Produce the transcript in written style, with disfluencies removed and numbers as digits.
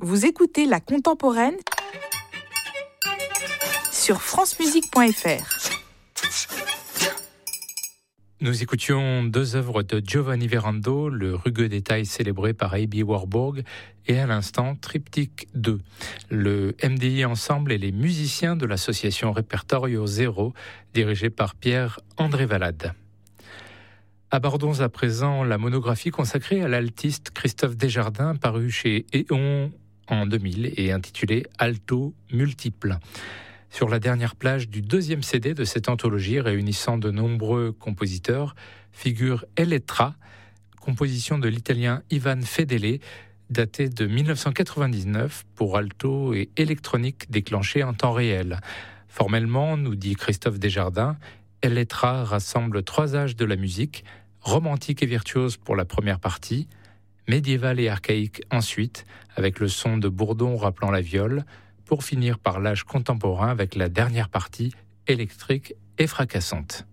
Vous écoutez La Contemporaine sur francemusique.fr. Nous écoutions deux œuvres de Giovanni Verando, le rugueux détail célébré par A.B. Warburg et à l'instant Triptyque 2. Le MDI Ensemble et les musiciens de l'association Répertorio Zéro, dirigée par Pierre-André Valade. Abordons à présent la monographie consacrée à l'altiste Christophe Desjardins, parue chez Éon en 2000 et intitulée Alto multiple. Sur la dernière plage du deuxième CD de cette anthologie réunissant de nombreux compositeurs figure Elettra, composition de l'italien Ivan Fedele, datée de 1999 pour alto et électronique déclenchée en temps réel. Formellement, nous dit Christophe Desjardins, Elettra rassemble trois âges de la musique, romantique et virtuose pour la première partie, médiévale et archaïque ensuite, avec le son de bourdon rappelant la viole, pour finir par l'âge contemporain avec la dernière partie électrique et fracassante.